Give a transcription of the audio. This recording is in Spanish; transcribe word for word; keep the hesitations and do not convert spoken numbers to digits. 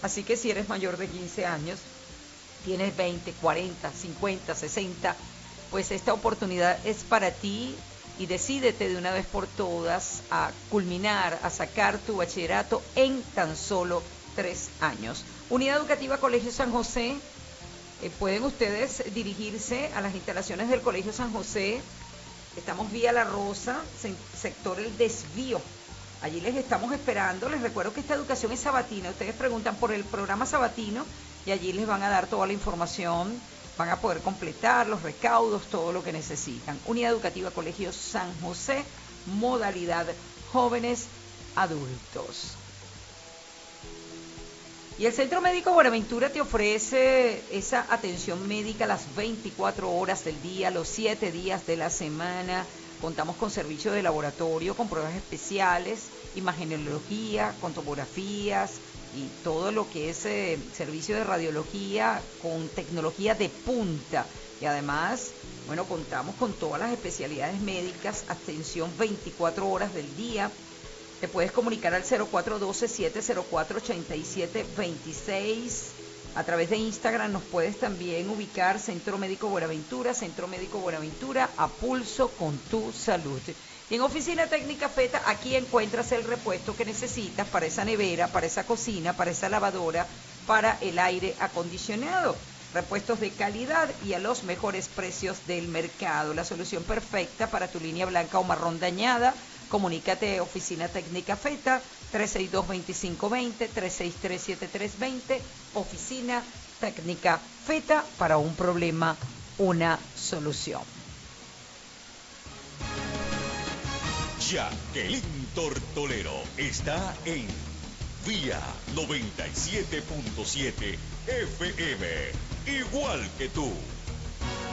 Así que si eres mayor de quince años, tienes veinte, cuarenta, cincuenta, sesenta, pues esta oportunidad es para ti y decídete de una vez por todas a culminar, a sacar tu bachillerato en tan solo tres años. Unidad Educativa Colegio San José, eh, pueden ustedes dirigirse a las instalaciones del Colegio San José. Estamos vía La Rosa, sector El Desvío. Allí les estamos esperando. Les recuerdo que esta educación es sabatina. Ustedes preguntan por el programa sabatino y allí les van a dar toda la información. Van a poder completar los recaudos, todo lo que necesitan. Unidad Educativa Colegio San José, modalidad jóvenes adultos. Y el Centro Médico Buenaventura te ofrece esa atención médica las veinticuatro horas del día, los siete días de la semana. Contamos con servicio de laboratorio, con pruebas especiales, imagenología, con tomografías y todo lo que es eh, servicio de radiología con tecnología de punta. Y además, bueno, contamos con todas las especialidades médicas, atención veinticuatro horas del día. Te puedes comunicar al cero cuatro uno dos, siete cero cuatro, ocho siete dos seis. A través de Instagram nos puedes también ubicar Centro Médico Buenaventura, Centro Médico Buenaventura, a pulso con tu salud. Y en Oficina Técnica Feta, aquí encuentras el repuesto que necesitas para esa nevera, para esa cocina, para esa lavadora, para el aire acondicionado. Repuestos de calidad y a los mejores precios del mercado. La solución perfecta para tu línea blanca o marrón dañada. Comunícate a Oficina Técnica Feta, tres seis dos, dos cinco dos cero, tres seis tres, siete tres dos cero. Oficina Técnica Feta, para un problema, una solución. Jacqueline Tortolero está en Vía noventa y siete punto siete F M, igual que tú.